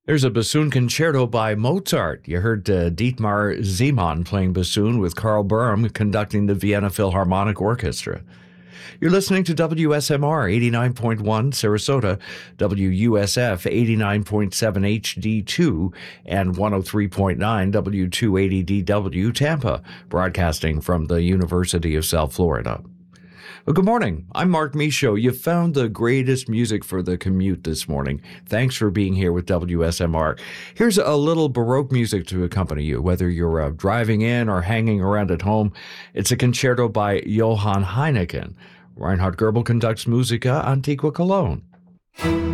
There's a bassoon concerto by Mozart. You heard Dietmar Ziemann playing bassoon with Karl Böhm conducting the Vienna Philharmonic Orchestra. You're listening to WSMR 89.1 Sarasota, WUSF 89.7 HD2, and 103.9 W280DW Tampa, broadcasting from the University of South Florida. Well, good morning. I'm Mark Michaud. You found the greatest music for the commute this morning. Thanks for being here with WSMR. Here's a little Baroque music to accompany you, whether you're driving in or hanging around at home. It's a concerto by Johann Heineken. Reinhard Goebel conducts Musica Antiqua Cologne.